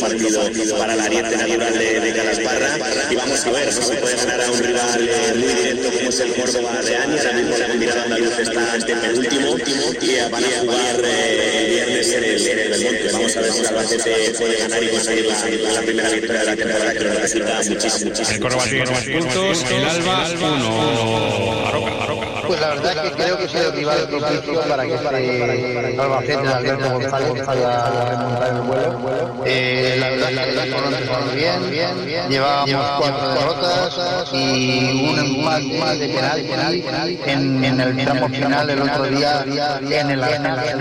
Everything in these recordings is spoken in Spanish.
partido para el ariete natural de Calasparra, y vamos a ver si se puede ganar a un rival muy directo como es el Córdoba de Ani. Ahora mismo la combinada andaluz está ante penúltimo y van a jugar el viernes en el Belmonte. Vamos a ver si el Albacete puede ganar y conseguir la primera victoria de la temporada, que lo necesita muchísimo. El Córdoba tiene 9 puntos, el Alba 1. Pues la verdad es que creo que es el rival propicio para que Albacete de Alberto González pueda remontar el vuelo. La verdad es que empezamos bien, llevábamos 4 derrotas y un empate de penal en el tramo final del otro día en el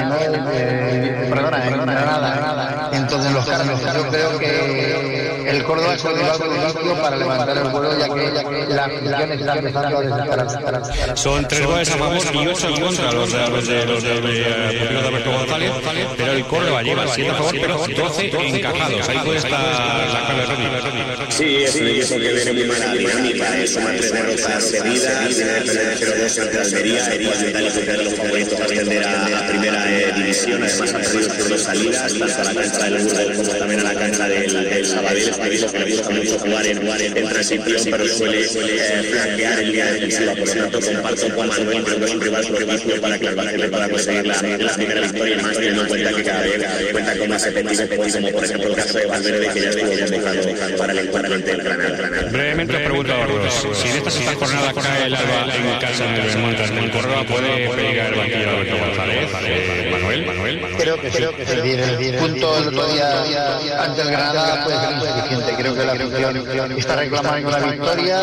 Granada. Entonces los Carlos, yo creo que el Córdoba es el rival propicio para levantar el vuelo, ya que la afición está empezando a desesperarse. Son 3 goles a favor y 8 en contra los de Alberto González, pero el Córdoba lleva 7 a favor, pero 12 encajados. Ahí puede estar la clave de Sí, es un equipo que viene muy mala dinámica, suma 3 derrotas seguidas, viene de perder 0-2 ante Almería, el cual Metal y los favoritos a ascender a primera división. Además ha perdido sus 2 salidas, tanto a la cancha del Burgos como también a la cancha del Sabadell. Es un equipo que le gusta mucho jugar en transición, pero suele flanquear en línea defensiva. Por lo tanto, comparto con Manuel, creo que es un rival propicio para que el Albacete pueda conseguir la primera victoria, y más teniendo en cuenta que cada vez cuenta con más efectivos, como por ejemplo el caso de Valverde, que ya estuvo convocado para el encuentro ante el Granada. Brevemente os pregunto a los dos, si en esta jornada cae el Alba en casa en el Belmonte, el Córdoba puede pegar el banquillo de Alberto González. Manuel. Creo que sí. El punto del otro día ante el Granada puede ser insuficiente. Creo que la afición está reclamando la victoria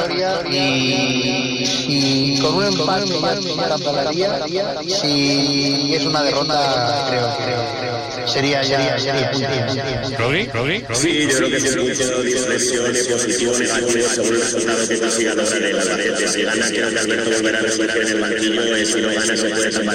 y con un empate si es una derrota, creo sería ¿Rodri? Sí, yo creo que es un punto de inflexión positivo o negativo según el resultado que consiga lograr el Albacete. Si gana, creo que Alberto volverá a resurgir en el banquillo, y si no gana, se puede